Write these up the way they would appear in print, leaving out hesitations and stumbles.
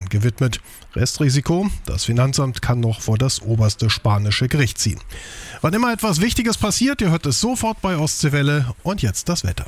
gewidmet. Restrisiko: Das Finanzamt kann noch vor das oberste spanische Gericht ziehen. Wann immer etwas Wichtiges passiert, ihr hört es sofort bei Ostseewelle. Und jetzt das Wetter.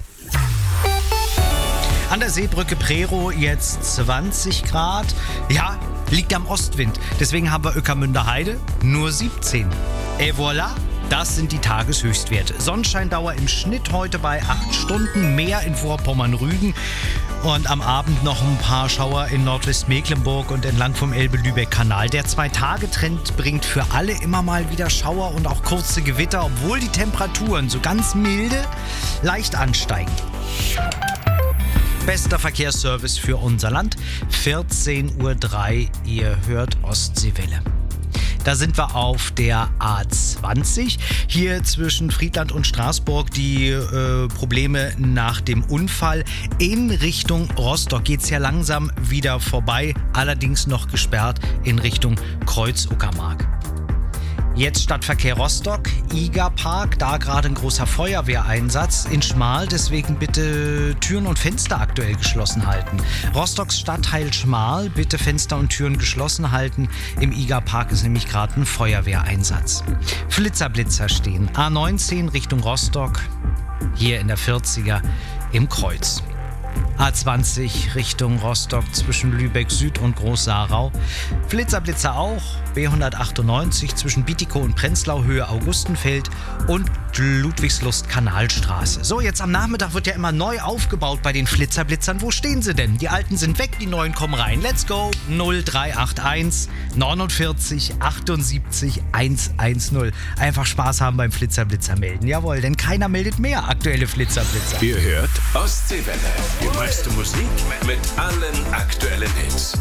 An der Seebrücke Prerow jetzt 20 Grad. Ja, liegt am Ostwind. Deswegen haben wir Ueckermünder Heide nur 17. Et voilà, das sind die Tageshöchstwerte. Sonnenscheindauer im Schnitt heute bei 8 Stunden, mehr in Vorpommern-Rügen. Und am Abend noch ein paar Schauer in Nordwestmecklenburg und entlang vom Elbe-Lübeck-Kanal. Der 2-Tage-Trend bringt für alle immer mal wieder Schauer und auch kurze Gewitter, obwohl die Temperaturen so ganz milde leicht ansteigen. Bester Verkehrsservice für unser Land, 14:03 Uhr, ihr hört Ostseewelle. Da sind wir auf der A20, hier zwischen Friedland und Straßburg. Die Probleme nach dem Unfall. In Richtung Rostock geht es ja langsam wieder vorbei, allerdings noch gesperrt in Richtung Kreuz-Uckermark. Jetzt Stadtverkehr Rostock, Igerpark, da gerade ein großer Feuerwehreinsatz in Schmal, deswegen bitte Türen und Fenster aktuell geschlossen halten. Rostocks Stadtteil Schmal, bitte Fenster und Türen geschlossen halten. Im Igerpark ist nämlich gerade ein Feuerwehreinsatz. Flitzer stehen, A19 Richtung Rostock, hier in der 40er im Kreuz. A20 Richtung Rostock zwischen Lübeck Süd und Groß-Sarau. Flitzer auch. B198 zwischen Bietigkow und Prenzlau Höhe Augustenfeld und Ludwigslust Kanalstraße. So, jetzt am Nachmittag wird ja immer neu aufgebaut bei den Flitzer-Blitzern. Wo stehen sie denn? Die alten sind weg, die neuen kommen rein. Let's go! 0381 49 78 110. Einfach Spaß haben beim Flitzer-Blitzer melden. Jawohl, denn keiner meldet mehr aktuelle Flitzer-Blitzer. Ihr hört Ostseewelle. Die meiste Musik mit allen aktuellen Hits.